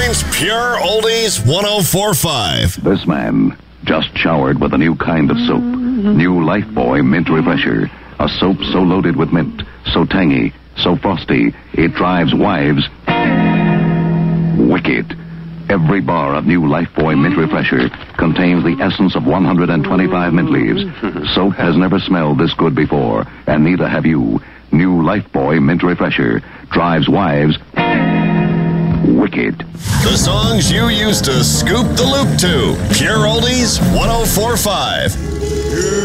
Brooklyn's Pure Oldies 104.5. This man just showered with a new kind of soap. New Lifebuoy Mint Refresher. A soap so loaded with mint, so tangy, so frosty, it drives wives wicked. Every bar of new Lifebuoy Mint Refresher contains the essence of 125 mint leaves. Soap has never smelled this good before, and neither have you. New Lifebuoy Mint Refresher drives wives wicked. The songs you used to scoop the loop to. Pure Oldies 104.5.